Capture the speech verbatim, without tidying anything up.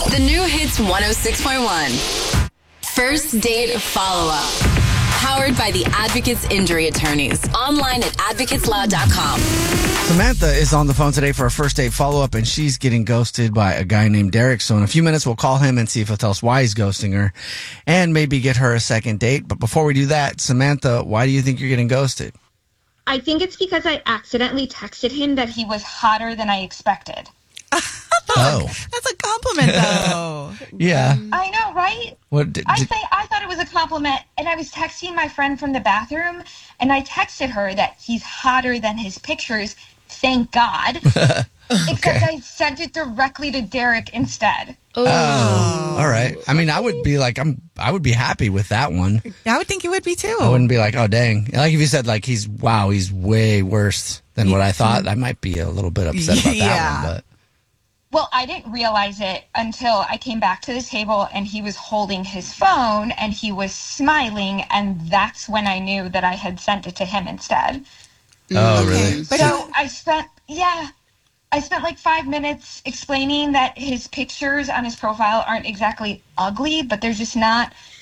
The new Hits one oh six point one. First Date Follow-Up. Powered by the Advocates Injury Attorneys. Online at advocates law dot com. Samantha is on the phone today for a first date follow-up, and she's getting ghosted by a guy named Derek. So in a few minutes, we'll call him and see if he'll tell us why he's ghosting her and maybe get her a second date. But before we do that, Samantha, why do you think you're getting ghosted? I think it's because I accidentally texted him that he was hotter than I expected. Oh. That's a compliment, though. Yeah. I know, right? What did, I did, say I thought it was a compliment, and I was texting my friend from the bathroom, and I texted her that he's hotter than his pictures. Thank God. Except I sent it directly to Derek instead. Oh, all right. I mean, I would be like, I'm, I would be happy with that one. I would think you would be, too. I wouldn't be like, oh, dang. Like if you said, like, he's, wow, he's way worse than what I thought, I might be a little bit upset about Yeah. that one, but. Well, I didn't realize it until I came back to the table and he was holding his phone and he was smiling, and that's when I knew that I had sent it to him instead. Oh, really? But So I spent, yeah, I spent like five minutes explaining that his pictures on his profile aren't exactly ugly, but they're just not